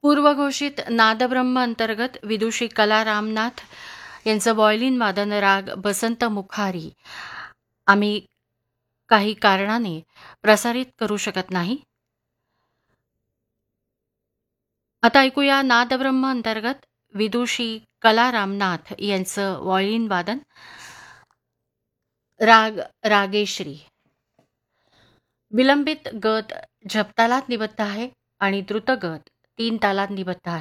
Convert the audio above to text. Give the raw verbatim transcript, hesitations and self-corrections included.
पूर्वघोषित नादब्रह्म अंतर्गत विदुषी कला रामनाथ यांचं व्हायोलिन वादन राग बसंत मुखारी आम्ही काही कारणाने प्रसारित करू शकत नाही. आता ऐकूया नादब्रह्म अंतर्गत विदुषी कला रामनाथ यांचं व्हायोलिन वादन राग रागेश्री. विलंबित गत झपतालात निबद्ध आहे आणि द्रुत गत तीन तालात निबद्ध आहे.